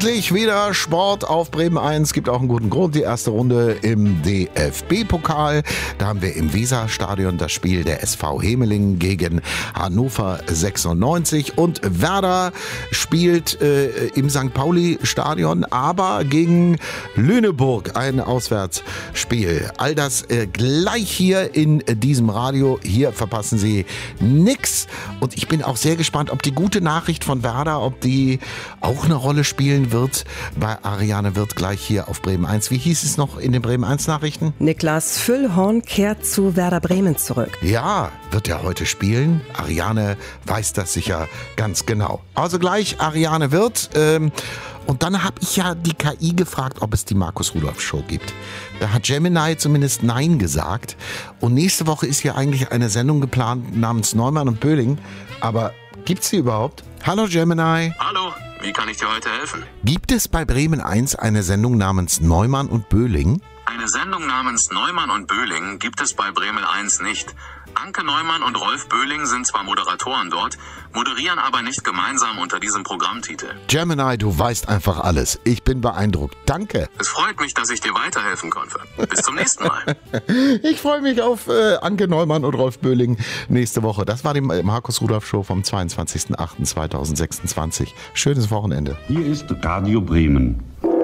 Endlich wieder Sport auf Bremen 1. Gibt auch einen guten Grund. Die erste Runde im DFB-Pokal. Da haben wir im Weserstadion das Spiel der SV Hemelingen gegen Hannover 96. Und Werder spielt im St. Pauli-Stadion, aber gegen Lüneburg ein Auswärtsspiel. All das gleich hier in diesem Radio. Hier verpassen Sie nix. Und ich bin auch sehr gespannt, ob die gute Nachricht von Werder, ob die auch eine Rolle spielen wird bei Ariane Wirth gleich hier auf Bremen 1. Wie hieß es noch in den Bremen 1 Nachrichten? Niklas Füllhorn kehrt zu Werder Bremen zurück. Ja, wird er heute spielen. Ariane weiß das sicher ganz genau. Also gleich Ariane Wirth. Und dann habe ich ja die KI gefragt, ob es die Markus-Rudolph-Show gibt. Da hat Gemini zumindest Nein gesagt. Und nächste Woche ist hier eigentlich eine Sendung geplant namens Neumann und Böhling. Aber gibt's sie überhaupt? Hallo Gemini. Hallo, wie kann ich dir heute helfen? Gibt es bei Bremen 1 eine Sendung namens Neumann und Böhling? Eine Sendung namens Neumann und Böhling gibt es bei Bremen 1 nicht. Anke Neumann und Rolf Böhling sind zwar Moderatoren dort, moderieren aber nicht gemeinsam unter diesem Programmtitel. Gemini, du weißt einfach alles. Ich bin beeindruckt. Danke. Es freut mich, dass ich dir weiterhelfen konnte. Bis zum nächsten Mal. Ich freue mich auf Anke Neumann und Rolf Böhling nächste Woche. Das war die Markus-Rudolph-Show vom 22.08.2026. Schönes Wochenende. Hier ist Radio Bremen.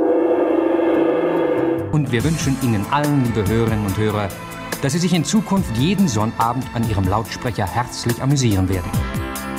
Und wir wünschen Ihnen allen, liebe Hörerinnen und Hörer, dass Sie sich in Zukunft jeden Sonnabend an Ihrem Lautsprecher herzlich amüsieren werden.